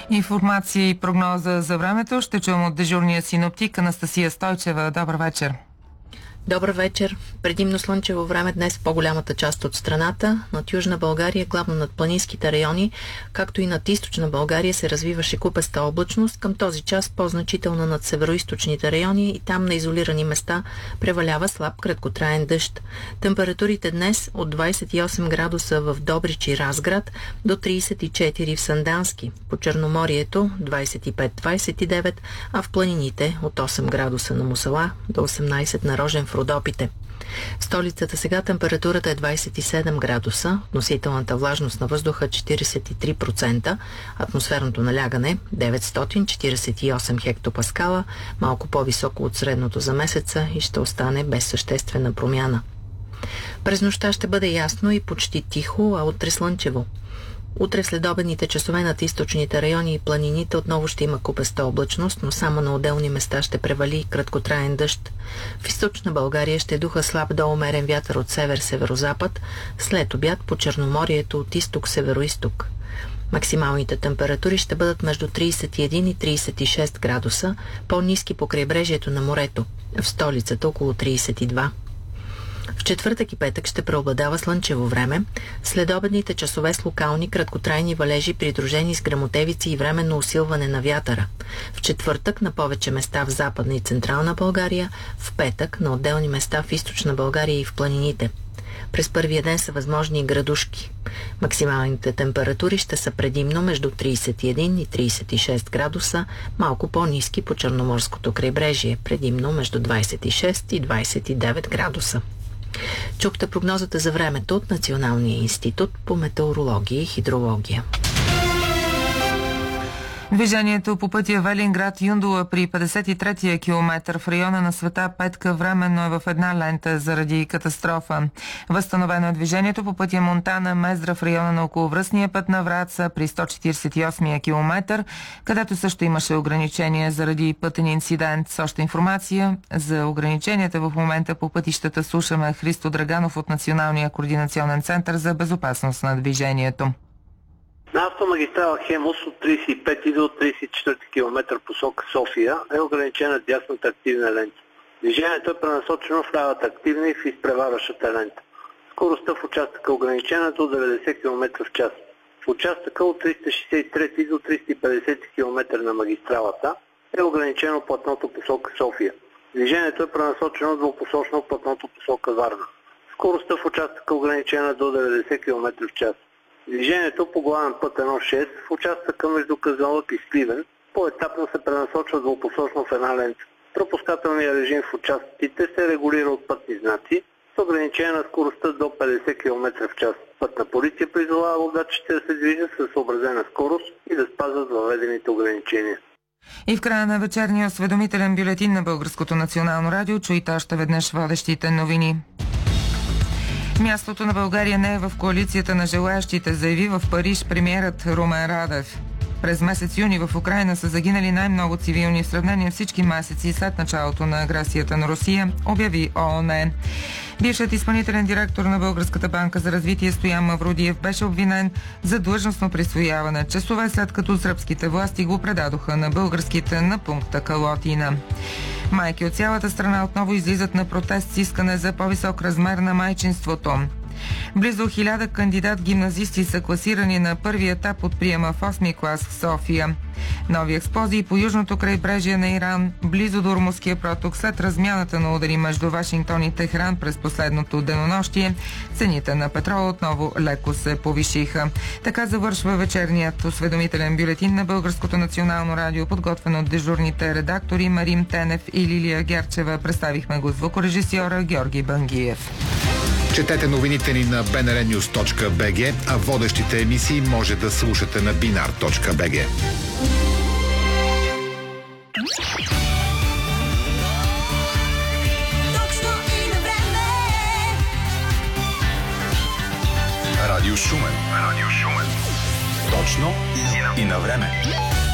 Информация и прогноза за времето ще чуем от дежурния синоптик Анастасия Стойчева. Добър вечер. Добър вечер. Предимно слънчево време днес в по-голямата част от страната. Над Южна България, главно над планинските райони, както и над Източна България се развиваше купеста облачност. Към този час по-значителна над североизточните райони и там на изолирани места превалява слаб краткотраен дъжд. Температурите днес от 28 градуса в Добрич и Разград до 34 в Сандански. По Черноморието 25-29, а в планините от 8 градуса на Мусала до 18 на Рожен в Родопите. В столицата сега температурата е 27 градуса, относителната влажност на въздуха 43%, атмосферното налягане 948 хектопаскала, малко по-високо от средното за месеца и ще остане без съществена промяна. През нощта ще бъде ясно и почти тихо, а утре слънчево. Утре в следобедните часове над източните райони и планините отново ще има купеста облачност, но само на отделни места ще превали краткотраен дъжд. В Източна България ще духа слаб до умерен вятър от север-северозапад, след обяд по Черноморието от изток-североизток. Максималните температури ще бъдат между 31 и 36 градуса, по-ниски по крайбрежието на морето, в столицата около 32. В четвъртък и петък ще преобладава слънчево време, следобедните часове с локални краткотрайни валежи, придружени с гръмотевици и временно усилване на вятъра. В четвъртък на повече места в Западна и Централна България, в петък на отделни места в Източна България и в планините. През първия ден са възможни и градушки. Максималните температури ще са предимно между 31 и 36 градуса, малко по-ниски по Черноморското крайбрежие, предимно между 26 и 29 градуса. Чухте прогнозата за времето от Националния институт по метеорология и хидрология. Движението по пътя Велинград-Юндола при 53-я километър в района на Света Петка временно е в една лента заради катастрофа. Възстановено е движението по пътя Монтана-Мездра в района на околовръстния път на Враца при 148-я километър, където също имаше ограничения заради пътен инцидент. С още информация за ограниченията в момента по пътищата слушаме Христо Драганов от Националния координационен център за безопасност на движението. На автомагистрала Хемус от 35 до 34 км посока София е ограничена дясната активна лента. Движението е пренасочено в лявата активна и в изпреварващата лента. Скоростта в участъка е ограничена до 90 км в час. В участъка от 363 до 350 км на магистралата е ограничено платното посока София. Движението е пренасочено двупосочно платното посока Варна. Скоростта в участъка е ограничена до 90 км в час. Движението по главен път 1.6 в участъка между Казанлък и Сливен по-етапно се пренасочва двупосочно в една лента. Пропускателният режим в участъците се регулира от пътни знаци с ограничение на скоростта до 50 км в час. Пътна полиция призовава водачите да се движат със съобразена скорост и да спазват въведените ограничения. И в края на вечерния осведомителен бюлетин на Българското национално радио чуйте още веднъж водещите новини. Мястото на България не е в коалицията на желаящите, заяви в Париж премиерът Румен Радев. През месец юни в Украйна са загинали най-много цивилни в сравнение всички месеци след началото на агресията на Русия, обяви ООН. Бившият изпълнителен директор на Българската банка за развитие Стоян Мавродиев беше обвинен за длъжностно присвояване, часове след като сръбските власти го предадоха на българските на пункта Калотина. Майки от цялата страна отново излизат на протест с искане за по-висок размер на майчинството. Близо 1000 кандидат-гимназисти са класирани на първи етап от приема в 8-ми клас в София. Нови експлозии по южното крайбрежие на Иран, близо до Ормузския проток, след размяната на удари между Вашингтон и Техран през последното денонощие, цените на петрола отново леко се повишиха. Така завършва вечерният осведомителен бюлетин на Българското национално радио, подготвен от дежурните редактори Марим Тенев и Лилия Герчева. Представихме го звукорежисьора Георги Бангиев. Четете новините ни на bnrnews.bg, а водещите емисии може да слушате на binar.bg. Радио Шумен. Точно и на време.